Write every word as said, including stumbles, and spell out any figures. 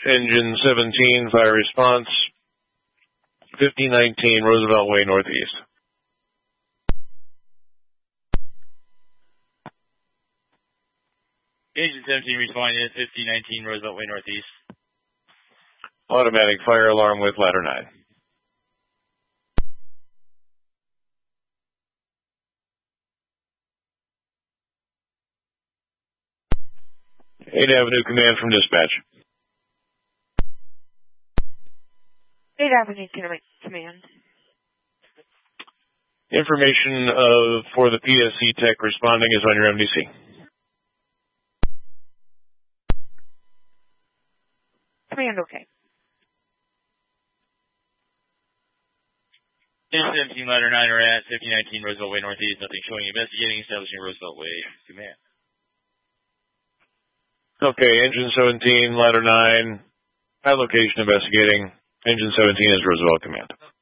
Engine seventeen, fire response, fifty nineteen Roosevelt Way Northeast. Engine seventeen responding to fifty nineteen Roosevelt Way Northeast. Automatic fire alarm with ladder nine. eighth Avenue Command from dispatch. eighth Avenue Command. Information uh, for the P S C tech responding is on your M D C. Command, okay. Engine seventeen, ladder nine, are at fifty nineteen Roosevelt Way Northeast. Nothing showing. Investigating, establishing Roosevelt Way Command. Okay, Engine seventeen, ladder nine, at location investigating. Engine seventeen is Roosevelt Command.